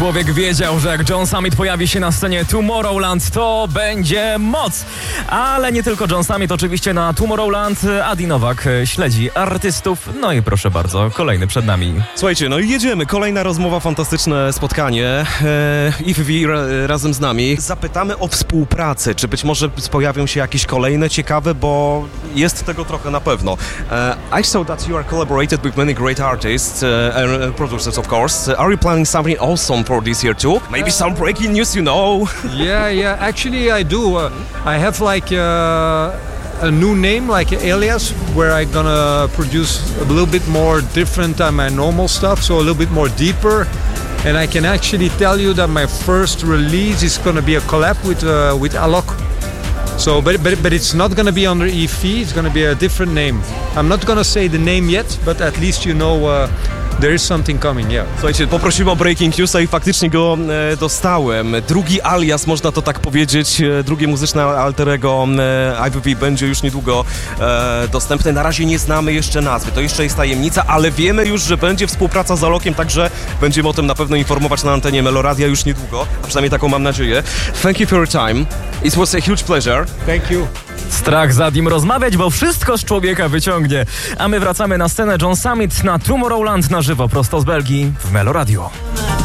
Człowiek wiedział, że jak John Summit pojawi się na scenie Tomorrowland, to będzie moc. Ale nie tylko John Summit, oczywiście na Tomorrowland Adi Nowak śledzi artystów. No i proszę bardzo, kolejny przed nami. Słuchajcie, no i jedziemy. Kolejna rozmowa, fantastyczne spotkanie. IFV razem z nami. Zapytamy o współpracę. Czy być może pojawią się jakieś kolejne ciekawe, bo jest tego trochę na pewno. I saw that you are collaborated with many great artists and producers, of course. Are you planning something awesome for this year too? Maybe some breaking news, you know? Yeah. Actually, I do. I have like a new name, like an alias, where I'm gonna produce a little bit more different than my normal stuff, so a little bit more deeper. And I can actually tell you that my first release is gonna be a collab with Alok. So, but it's not gonna be under EFE. It's gonna be a different name. I'm not gonna say the name yet, but at least you know. There is something coming, yeah. Słuchajcie, poprosiłem o breaking newsa i faktycznie go dostałem. Drugi alias, można to tak powiedzieć, drugie muzyczne alterego IFV będzie już niedługo dostępne. Na razie nie znamy jeszcze nazwy, to jeszcze jest tajemnica, ale wiemy już, że będzie współpraca z Alokiem, także będziemy o tym na pewno informować na antenie Meloradia już niedługo, a przynajmniej taką mam nadzieję. Thank you for your time. It was a huge pleasure. Thank you. Strach z Adim rozmawiać, bo wszystko z człowieka wyciągnie. A my wracamy na scenę John Summit na Tomorrowland na żywo, prosto z Belgii w Meloradio.